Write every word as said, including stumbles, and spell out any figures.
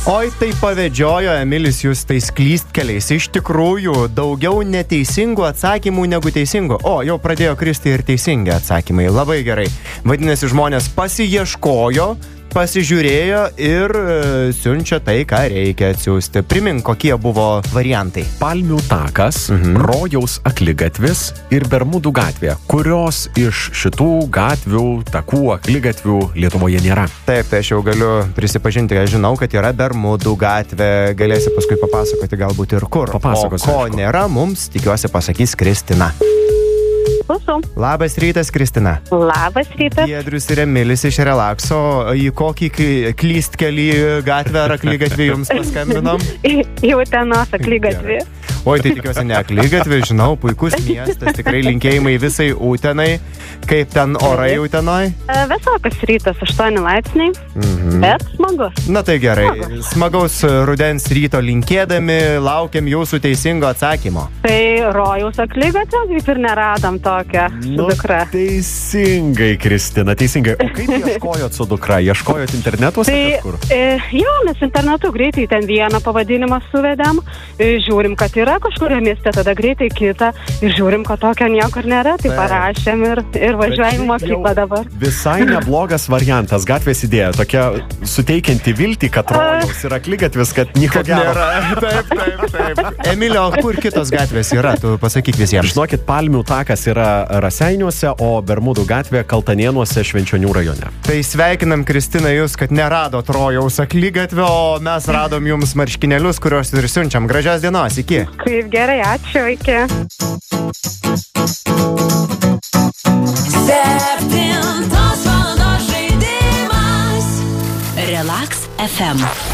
Oi, tai pavedžiojo Emilis jūs tais klystkeliais. Iš tikrųjų, daugiau neteisingų atsakymų negu teisingų. O, jau pradėjo kristi ir teisingi atsakymai. Labai gerai. Vadinasi, žmonės pasiieškojo, pasižiūrėjo ir e, siunčia tai, ką reikia atsiųsti. Primink, kokie buvo variantai. Palmių takas, mhm. Rojaus akligatvis ir Bermudų gatvė, kurios iš šitų gatvių, takų, akligatvių Lietuvoje nėra. Taip, tai aš jau galiu prisipažinti, aš žinau, kad yra Bermudų gatvė, galėsi paskui papasakoti galbūt ir kur. Papasakos, o ko aišku. nėra, mums tikiuosi pasakys Kristina. Klausau. Labas rytas, Kristina. Labas rytas. Giedrius ir Emilis iš Relakso. Į kokį k- klystkelį gatvę ar akligatvį jums paskambinom? Į Utenos akligatvį. Oi, tai tikiuosi ne akligatvį, žinau, puikus miestas, tikrai linkėjimai visai Utenai. Kaip ten orai Utenoj? Vėsokas rytas, aštuoni laipsniai, Mhm. bet smagus. Na tai gerai, smagaus rudens ryto linkėdami, laukiam jūsų teisingo atsakymo. Tai Rojaus akligatvio, kaip ir neradom tokią su Nu, dukra. teisingai, Kristina, teisingai. O kaip ieškojot su dukra? Ieškojot internetuose Tai kažkur? e, jo, mes internetu greitai ten vieną pavadinimą suvedėm, e, žiūrim, kad yra kažkurio mieste, tada greitai kitą ir žiūrim, kad tokio niekur nėra, tai Taip. parašėm ir, ir važiuojam į mokyklą dabar. Visai neblogas variantas, gatvės idėja, tokia suteikianti viltį, kad Rojaus yra akligatvis, kad nieko gero. Taip, taip, taip. Emilio, kur kitos gatvės yra? Tu pasakyk visiems. Žinokit, Palmių takas yra Raseiniuose, o Bermudų gatvė Kaltanėnuose, Švenčionių rajone. Tai sveikinam, Kristina, jūs, kad neradot Rojaus akligatvio, o mes radom jums marškinėlius, kuriuos ir siunčiam. Gražios dienos, iki. Kaip gerai, ačiū, iki. Septintos valandos žaidimas. Relax F M.